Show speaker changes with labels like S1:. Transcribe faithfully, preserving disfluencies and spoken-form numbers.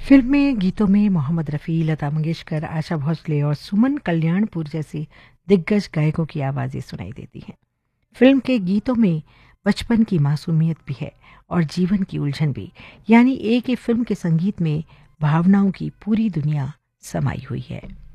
S1: फिल्मी गीतों में मोहम्मद रफ़ी, लता मंगेशकर, आशा भोसले और सुमन कल्याणपुर जैसे दिग्गज गायकों की आवाज़ें सुनाई देती हैं। फिल्म के गीतों में बचपन की मासूमियत भी है और जीवन की उलझन भी, यानी एक ही फिल्म के संगीत में भावनाओं की पूरी दुनिया समाई हुई है।